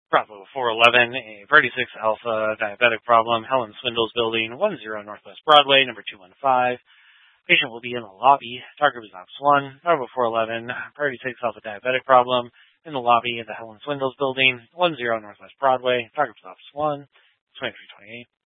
Bravo 411, a Verdi 6 Alpha diabetic problem, Helen Swindles Building, 10 Northwest Broadway, number 215. Patient will be in the lobby. Target was Ops 1, Bravo 411, Verdi 6 Alpha diabetic problem, in the lobby of the Helen Swindles Building, 10 Northwest Broadway. Target was Ops 1, 2328.